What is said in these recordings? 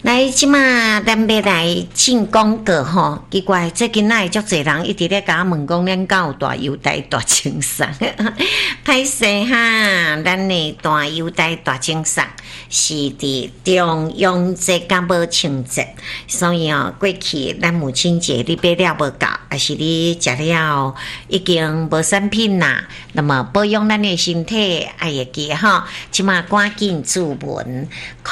来，即马咱要来进广告吼，奇怪，最近哪会足侪人一直咧甲我问讲，咱敢有大优待、大清爽？歹势哈，咱的大优待、大清爽是伫中央节甲母亲节，所以过去咱母亲节你买了无够，还是你食了已经无产品啦，那么保养咱的身体，爱会记吼，即马赶紧注文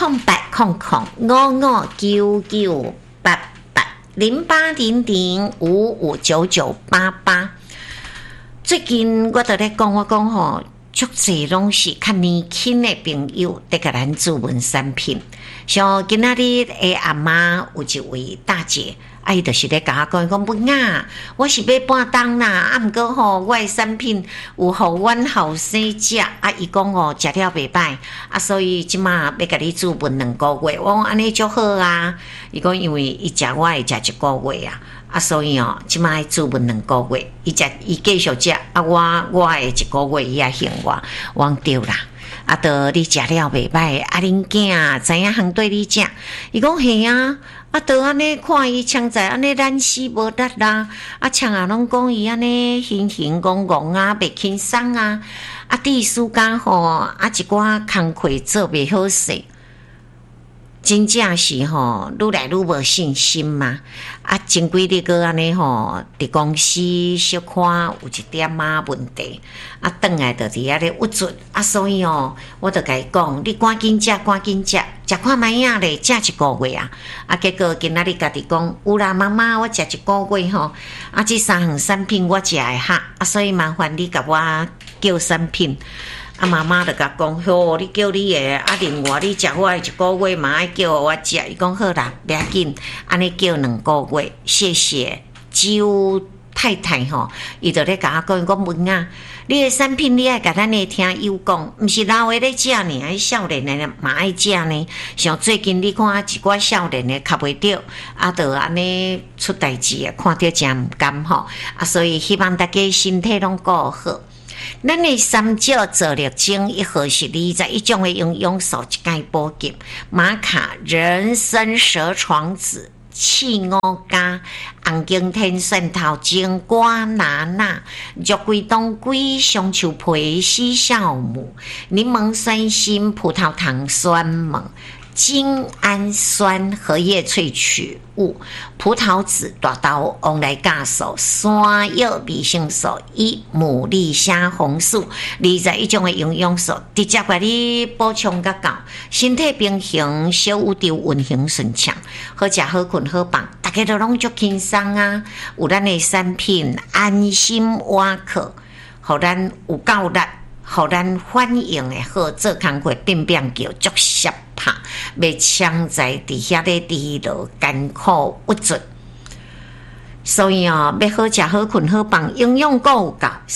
080098880800559988。最近我咧讲，我讲吼，足侪拢是较年轻的朋友在甲咱注文产品。像今仔日的阿妈有一位大姐，伊就是咧甲我讲文啊，我是买半冬啦，毋过吼，我的产品有互阮后生食，伊讲吼食了袂歹，所以即马要甲你注文2个月，我讲安尼足好啊。伊讲因为伊食我会食1个月啊，所以即马注文2个月，伊继续食我的1个月伊也还我讲对啦。倒你食了袂歹，恁囝知影通对你食，伊讲嘿啊，倒安尼看伊像在安尼懒死无力啦，像拢讲伊安尼形形戆戆袂轻松第四间吼一寡工课做袂好势。真正是吼，愈来愈无信心嘛。前几日个安尼吼，伫公司小可有一点问题，转来就伫遐咧郁卒所以我就甲伊讲，你赶紧食，食看卖影咧，食1个月结果今仔日家己讲，有啦，妈妈，我食1个月吼，这3项产品我食会合所以麻烦你甲我叫产品。妈妈就甲讲，好，你叫你的另外你食我的1个月嘛，爱叫我食。伊讲好啦，不要紧，安尼叫2个月，谢谢周太太吼。伊就咧甲我讲文啊，你的产品你爱甲咱的听友讲，毋是老的咧食呢，少年的嘛爱食呢。像最近你看一寡少年的卡袂着，就安尼出代志看着真毋甘吼所以希望大家身体拢顾好。咱的3角泽力精1盒是21种的营养素，一钙补给，玛卡人参蛇床子、刺五加、红景天蒜头精、瓜拿纳、肉桂冬桂、香树皮、西酵母、柠檬酸锌、葡萄糖酸锰、精氨酸、荷叶萃取物、葡萄籽、大豆、旺来酵素、山药、维生素1、牡蛎虾红素21种的营养素，直接给你补充到够，身体平衡，小宇宙运行顺畅，好食好困好放，大家都拢足轻松有咱的产品安心挖客，互咱有够力，互咱反应的好，做工课变叫足适拍，袂强在伫遐咧低落艰苦郁卒。所以要好食好困好放，营养够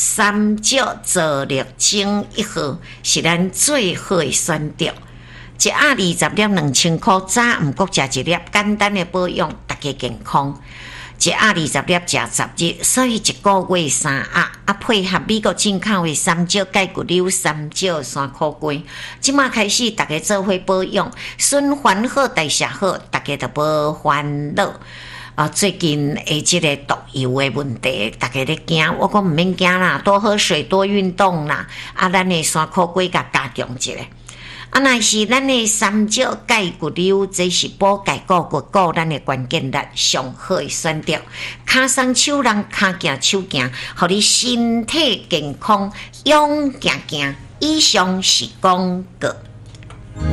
3角泽力精1盒是咱最好的选择。一盒20粒2000块，早毋过食1粒，简单的保养，大家健康。一盒20粒食10日，所以1个月3盒配合美国进口的3角钙骨溜、3角山苦瓜，即马开始大家做伙保养，循环好，代谢好，大家就无烦恼。最近这个毒油的问题，大家咧惊，我讲毋免惊啦，多喝水，多运动啦。咱的山苦瓜甲加强一下。若是咱的3角钙骨溜，这是补钙固骨固咱的关键力，上好的选择。骹松手人，骹行手行，互你身体健康，勇行行。以上是广告。